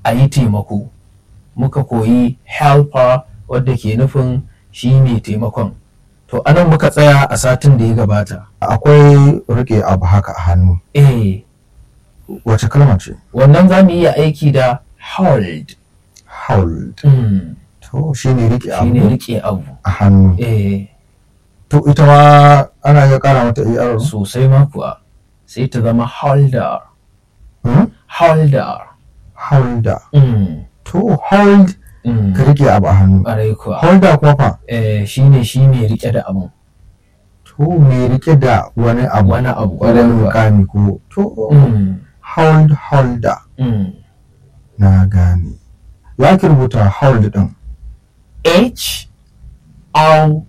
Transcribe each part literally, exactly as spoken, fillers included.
a yi taimako. Muka koyi helper wadda ke nufin shi ne taimakon. To anan muka tsaya a satin da ya gabata. Akwai rike abu haka a hannu. Eh. Wace kalma ce? Wannan za mu iya aiki da hold. Hold. Mm. To shi ne rike abu. Shi ne rike abu. A hannu. Eh. To ita ma ana iya kara mata er. Sosai ma kuwa. Sai ta zama holder. Hmm? Holder. Holder. Mm. To hold. Mm. Ka rike abu a hannu. Ƙwarai kuwa. Holder kuma fa? Eh, shi ne shi mai rike da abu. To me rike da wani abu. Wani abu. Wani Ƙwarai kuwa. mukami ko. To Mm. hold holder. Mm. Na gane. Ya ki rubuta hold din. H O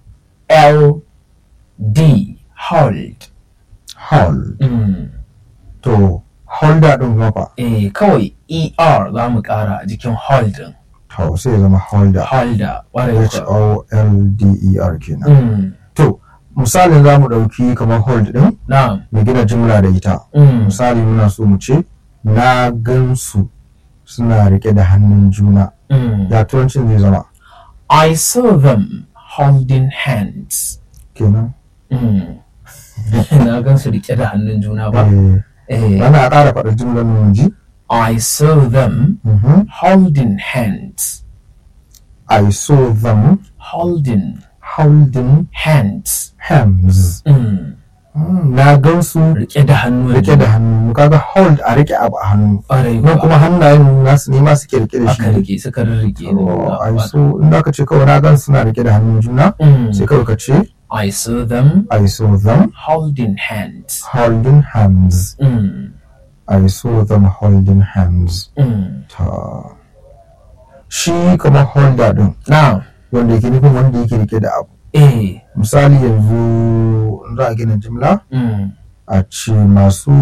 L D. Hold. Hold. Mm. To holder din kuma fa? Eh, kawai E R za mu ƙara a jikin hold din. To sai ya zama holder. Holder. Ƙwarai H kuwa. O L D E R kenan. Mm. To misalin za mu ɗauki kamar hold din Na'am. mu gina jimla da ita. Mm. Misali muna so mu ce na gansu suna rike da hannun juna. Mm. Ya turancin zai zama I saw them holding hands. kenan. Mm. Na gan su rike da hannun juna ba. Eh, Eh, Ana ƙara faɗa jimlar nan ji. I saw them Mhm. holding hands. I saw them Holding holding hands. hands. Mm. Mm, Na gansu Rike da hannu. rike da hannu. Kaga hold a rike abu a hannu. Ƙwarai Nan kuwa. kuma hannayen nasu ne ma suke rike da Aka shi. rike suka rike. Oh, I saw in da ka ce kawai na gan suna rike da hannun juna. Mm. Sai kawai ka ce I saw them I saw them holding hands. holding hands. Mm. I saw them holding hands. Mm. Ta. Shi kamar holder din Now, wanda yake nufin wanda yake rike da abu. eh. Misali yanzu in za a gina jimla Mm. a ce masu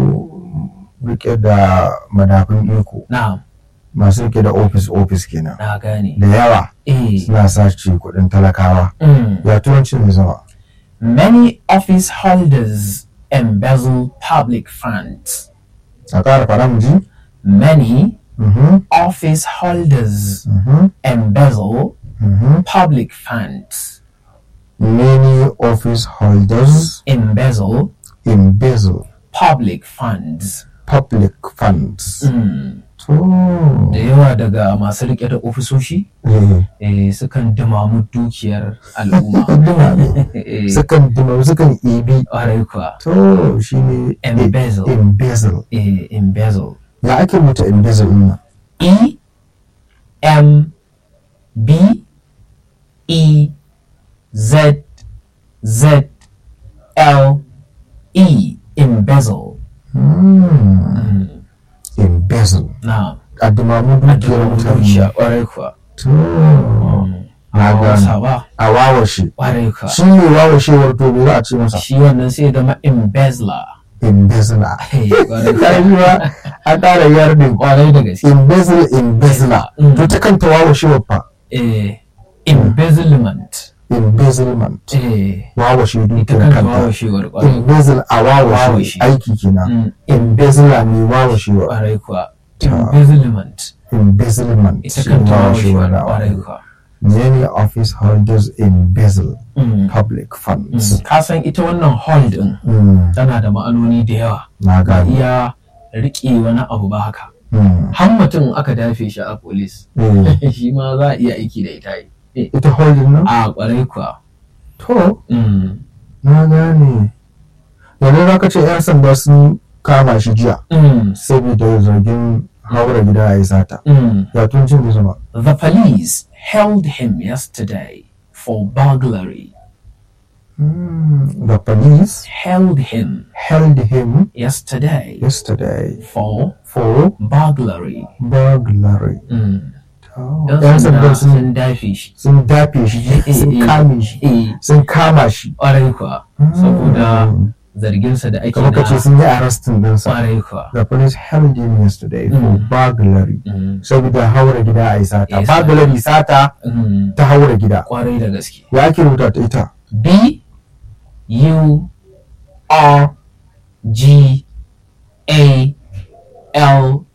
rike da madafin iko, Now, masu rike da office office kenan na gane. da yawa Eh. suna sace kuɗin talakawa. Mm. Ya turancin zai zama Many office holders embezzle public funds. a ƙara fara mu ji. Many Mhm, office holders mhm, embezzle mhm. public funds. Many office holders Embezzle embezzle public funds. public funds. Mm. To, Da yawa daga masu rike da ofisoshi eh, eh, sukan dumamu dukiyar al'umma. dumame. Eh, Sukan dumame, sukan ibi. ƙwarai kuwa. To, shi ne Embezzle. embezzle. Eh, embezzle. Ya ake rubuta embezzle ɗin nan? E M B E Z Z L E. Embezzle. Hmm, embezzle. Na A dumamu dukiyar dukiya mutane. ƙwarai kuwa. To, A na gane. wasa ba A wawashe. ƙwarai kuwa. Shi ne wawashewar to me za a ce masa? Shi wannan sai zama embezzler. Embezzler. Eh, ƙwarai kuwa. Ƙarfiwa a ƙara yardin. Ƙwarai da gaske. Embezzle, embezzler. Mm. To ta kanta wawashewar fa. Eh, embezzlement. Embezzlement. Eh, Wawashe ita dukiyar kanta kanta. wawashewar ƙwarai. Embezzle a wawashe Wawashe. aiki kenan. Mm. Embezzler ne wawashewar. Ƙwarai kuwa. Ta. Embezzlement. Embezzlement. Ita shi kanta wawashewar wawashewar da ƙwarai abu. kuwa. Many office holders embezzle Mm. public funds. Mm. Ka san ita wannan hold ɗin Mm. tana da ma'anoni da yawa. Na Ba gani. iya riƙe wani abu ba haka. Mm. Har mutum aka dafe shi a polis. Eh, Shi ma za a iya aiki da ita. Eh, Ita holding nan? a ƙwarai kuwa. To, Mm. na gane. Yanzu za ka ce 'yan sanda sun kama shi jiya Mm. saboda zargin haura gida a yi sata. Mm. Ya tun cin da zama. The police held him yesterday for burglary. Mm. The police Held him held him yesterday yesterday for for burglary. burglary. Mm. To, Yan 'yan sanda sanda sun sun dafe shi. sun dafe shi, sun kame shi, Eh, sun kama shi. ƙwarai kuwa. Saboda zarginsa da ake Kamar ka ce na sun yi arrestin ɗinsa. ƙwarai kuwa. The police held him yesterday for Mm. burglary. Mm. Saboda haura gida a yi sata. Yes, Burglary sata Mm. ta haura gida. Ƙwarai da gaske. Ya ake rubuta ta ita? B U R G A L